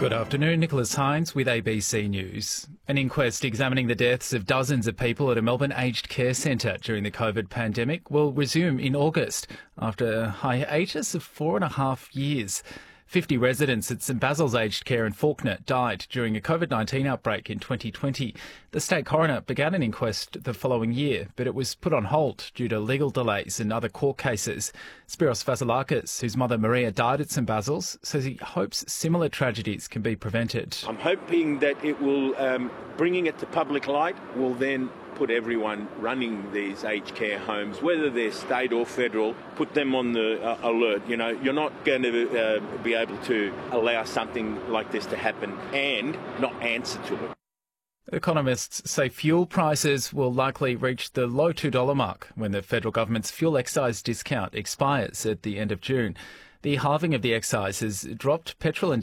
Good afternoon, Nicholas Hines with ABC News. An inquest examining the deaths of dozens of people at a Melbourne aged care centre during the COVID pandemic will resume in August after a hiatus of 4.5 years. 50 residents at St Basil's Aged Care in Fawkner died during a COVID-19 outbreak in 2020. The state coroner began an inquest the following year, but it was put on hold due to legal delays and other court cases. Spiros Vasilakis, whose mother Maria died at St Basil's, says he hopes similar tragedies can be prevented. I'm hoping that it will, bringing it to public light, will then put everyone running these aged care homes, whether they're state or federal, put them on the alert. You know, you're not going to be able to allow something like this to happen and not answer to it. Economists say fuel prices will likely reach the low $2 mark when the federal government's fuel excise discount expires at the end of June. The halving of the excise has dropped petrol and